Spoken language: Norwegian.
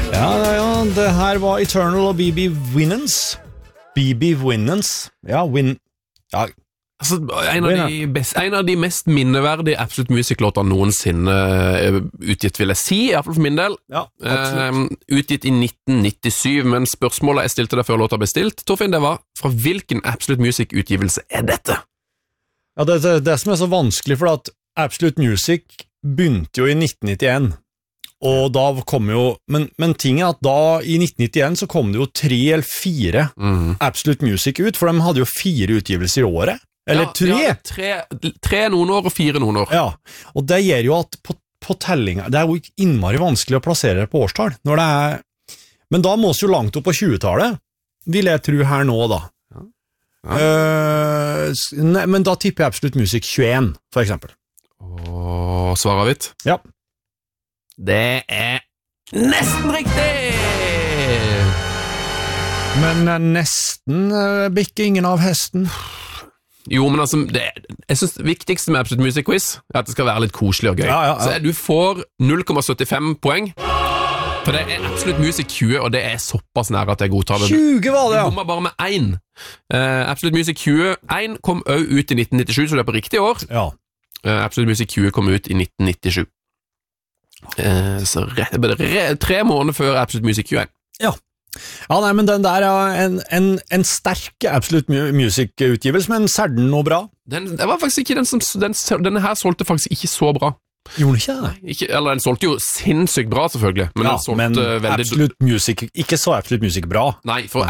Ja, det her var Eternal og BB Winans. BB Winans. Ja, ja. Altså, en av de mest minneverdige Absolute Music-låter noensinne utgitt, vil jeg si, i hvert fall for min del. Ja, absolutt. Utgitt i 1997, men spørsmålet jeg stilte deg før låta ble stilt, Torfinn, det var, fra hvilken Absolute Music-utgivelse dette? Ja, det som så vanskelig, for at Absolute Music begynte jo i 1991, og da kom jo, men ting at da i 1991 så kom det jo 3 eller 4 Absolute Music ut, for de hadde jo 4 utgivelser i året. Eller 3? Ja, 3 noen år og 4 noen år. Ja, og det gjør jo at på tellinga, det jo innmari vanskelig å plassere det på årstall, når det men da må vi jo langt opp på 20-tallet, vil jeg tro her nå da. Nei, men da tipper jeg Absolute Music 21, for eksempel. Og svaret ditt? Ja. Det nesten riktig! Men nesten bikker ingen av hesten. Jo, men altså, jeg synes det viktigste med Absolute Music Quiz at det skal være litt koselig og gøy. Ja. Så du får 0,75 poeng, for det Absolute Music 20, og det såpass nær at jeg godtar det. 20 var det, ja! Du bommer bare med 1. Absolute Music 21 kom også ut i 1997, så det på riktig år. Ja. Absolute Music 20 kom ut i 1997. Så 3 måneder før Absolute Music 21. Ja. Ja, nei, men den der en sterk Absolute Music-utgivelse, men særden og bra. Det var faktisk ikke denne her solgte faktisk ikke så bra. Gjorde den ikke det? Ikke, eller den solgte jo sinnssykt bra, selvfølgelig. Men ja, den solgte men veldig... Absolute Music, ikke så Absolute Music bra. Nei, for